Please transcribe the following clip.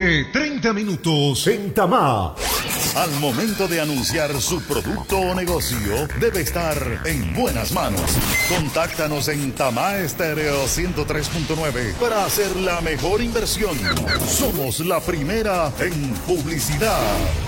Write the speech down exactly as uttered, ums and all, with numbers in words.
Tiene treinta minutos en Tamá. Al momento de anunciar su producto o negocio, debe estar en buenas manos. Contáctanos en Tamá Estéreo ciento tres punto nueve para hacer la mejor inversión. Somos la primera en publicidad.